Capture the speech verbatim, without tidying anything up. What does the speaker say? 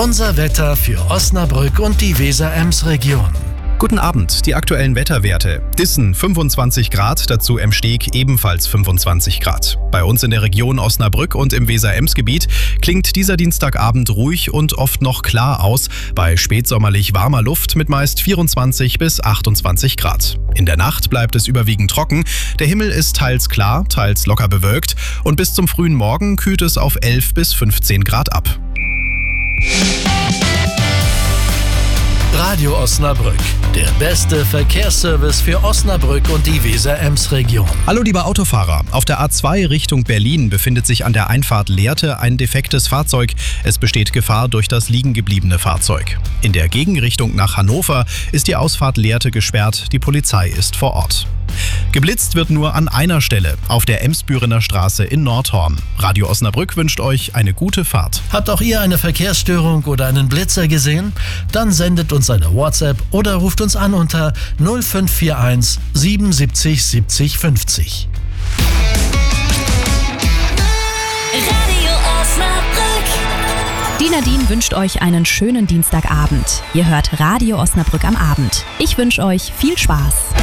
Unser Wetter für Osnabrück und die Weser-Ems-Region. Guten Abend, die aktuellen Wetterwerte. Dissen fünfundzwanzig Grad, dazu Emsteg ebenfalls fünfundzwanzig Grad. Bei uns in der Region Osnabrück und im Weser-Ems-Gebiet klingt dieser Dienstagabend ruhig und oft noch klar aus, bei spätsommerlich warmer Luft mit meist vierundzwanzig bis achtundzwanzig Grad. In der Nacht bleibt es überwiegend trocken, der Himmel ist teils klar, teils locker bewölkt und bis zum frühen Morgen kühlt es auf elf bis fünfzehn Grad ab. Radio Osnabrück, der beste Verkehrsservice für Osnabrück und die Weser-Ems-Region. Hallo liebe Autofahrer, auf der A zwei Richtung Berlin befindet sich an der Einfahrt Lehrte ein defektes Fahrzeug. Es besteht Gefahr durch das liegengebliebene Fahrzeug. In der Gegenrichtung nach Hannover ist die Ausfahrt Lehrte gesperrt, die Polizei ist vor Ort. Geblitzt wird nur an einer Stelle, auf der Emsbürener Straße in Nordhorn. Radio Osnabrück wünscht euch eine gute Fahrt. Habt auch ihr eine Verkehrsstörung oder einen Blitzer gesehen? Dann sendet uns eine WhatsApp oder ruft uns an unter null fünf vier eins siebenundsiebzig siebzig fünfzig. Radio Osnabrück. Die Nadine wünscht euch einen schönen Dienstagabend. Ihr hört Radio Osnabrück am Abend. Ich wünsche euch viel Spaß.